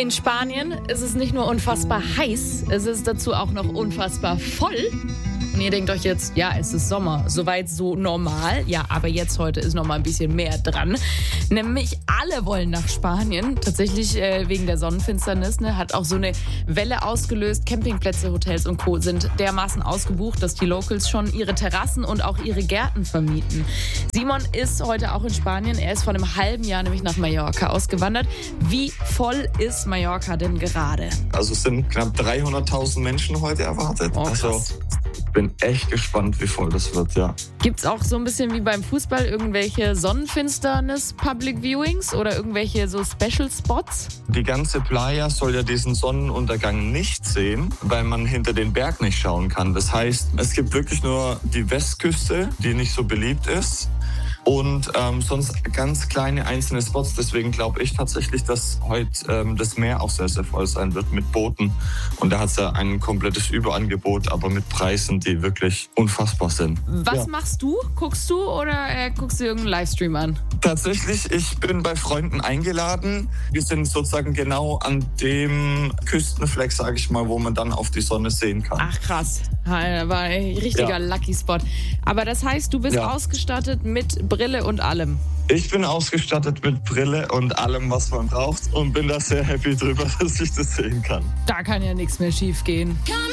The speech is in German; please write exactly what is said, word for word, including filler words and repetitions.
In Spanien ist es nicht nur unfassbar heiß, es ist dazu auch noch unfassbar voll. Und ihr denkt euch jetzt, ja, es ist Sommer, soweit so normal. Ja, aber jetzt heute ist noch mal ein bisschen mehr dran. Nämlich alle wollen nach Spanien. Tatsächlich äh, wegen der Sonnenfinsternis, ne, hat auch so eine Welle ausgelöst. Campingplätze, Hotels und Co. sind dermaßen ausgebucht, dass die Locals schon ihre Terrassen und auch ihre Gärten vermieten. Simon ist heute auch in Spanien. Er ist vor einem halben Jahr nämlich nach Mallorca ausgewandert. Wie voll ist Mallorca denn gerade? Also es sind knapp dreihunderttausend Menschen heute erwartet. Oh, also ich bin echt gespannt, wie voll das wird, ja. Gibt's auch so ein bisschen wie beim Fußball irgendwelche Sonnenfinsternis-Public Viewings oder irgendwelche so Special Spots? Die ganze Playa soll ja diesen Sonnenuntergang nicht sehen, weil man hinter den Berg nicht schauen kann. Das heißt, es gibt wirklich nur die Westküste, die nicht so beliebt ist. Und ähm, sonst ganz kleine einzelne Spots. Deswegen glaube ich tatsächlich, dass heute ähm, das Meer auch sehr, sehr voll sein wird mit Booten. Und da hat es ja ein komplettes Überangebot, aber mit Preisen, die wirklich unfassbar sind. Was ja. machst du? Guckst du oder äh, guckst du irgendeinen Livestream an? Tatsächlich, ich bin bei Freunden eingeladen. Wir sind sozusagen genau an dem Küstenfleck, sage ich mal, wo man dann auf die Sonne sehen kann. Ach krass, war ein richtiger ja. Lucky Spot. Aber das heißt, du bist ja. ausgestattet mit Brille und allem? Ich bin ausgestattet mit Brille und allem, was man braucht und bin da sehr happy drüber, dass ich das sehen kann. Da kann ja nichts mehr schief gehen.